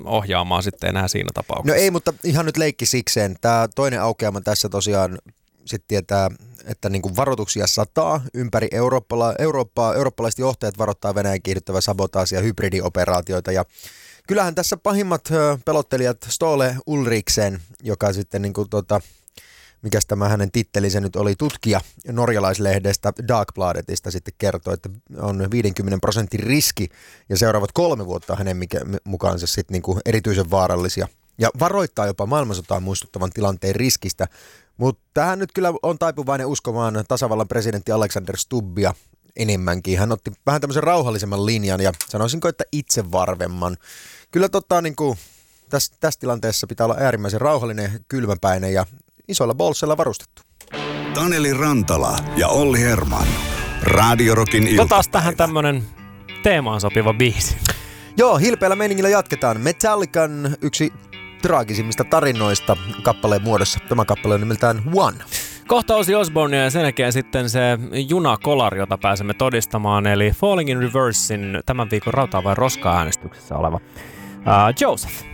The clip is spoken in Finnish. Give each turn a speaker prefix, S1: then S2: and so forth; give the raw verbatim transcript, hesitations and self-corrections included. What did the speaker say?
S1: ohjaamaan sitten enää siinä tapauksessa.
S2: No ei, mutta ihan nyt leikki sikseen. Tämä toinen aukeama tässä tosiaan sitten tietää, että niin kuin varoituksia sataa ympäri Eurooppaa. Eurooppaa. Eurooppalaiset johtajat varoittaa Venäjän kiihdyttävä sabotaasi ja hybridioperaatioita. Ja kyllähän tässä pahimmat pelottelijat Ståle Ulriksen, joka sitten niin kuin tota, mikäs tämä hänen tittelisen nyt oli, tutkija norjalaislehdestä Dagbladetista sitten kertoi, että on viidenkymmenen prosentin riski ja seuraavat kolme vuotta hänen mukaansa sitten niin kuin erityisen vaarallisia. Ja varoittaa jopa maailmansotaan muistuttavan tilanteen riskistä, mutta tähän nyt kyllä on taipuvainen uskomaan tasavallan presidentti Alexander Stubbia enemmänkin. Hän otti vähän tämmöisen rauhallisemman linjan ja sanoisinko, että itsevarvemman. Kyllä tota, niin kuin, tässä, tässä tilanteessa pitää olla äärimmäisen rauhallinen, kylmäpäinen ja isoilla bolsseilla varustettu.
S3: Taneli Rantala ja Olli Herman. Radio Rockin iltapäivä.
S1: Taas tähän tämmönen teemaan sopiva biisi.
S2: Joo, hilpeällä meiningillä jatketaan. Metallican yksi traagisimmista tarinoista kappaleen muodossa. Tämä kappale on nimeltään One.
S1: Kohta Ozzy Osbourne ja sen jälkeen sitten se junakolari, jota pääsemme todistamaan, eli Falling in Reversein tämän viikon rautaa vai roskaa äänestyksessä oleva uh, Joseph.